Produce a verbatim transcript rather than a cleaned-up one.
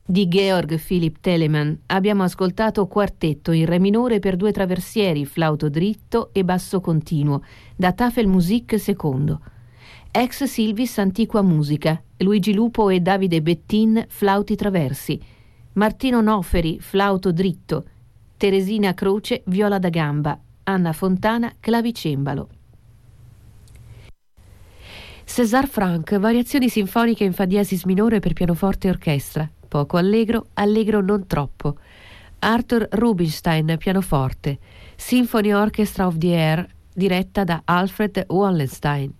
Di Georg Philipp Telemann abbiamo ascoltato Quartetto in re minore per due traversieri, flauto dritto e basso continuo, da Tafelmusik secondo. Ex Silvis Antiqua Musica, Luigi Lupo e Davide Bettin, flauti traversi. Martino Noferi, flauto dritto. Teresina Croce, viola da gamba. Anna Fontana, clavicembalo. César Franck, variazioni sinfoniche in fa diesis minore per pianoforte e orchestra. Poco allegro, allegro non troppo. Arthur Rubinstein, pianoforte. Symphony Orchestra of the Air, diretta da Alfred Wallenstein.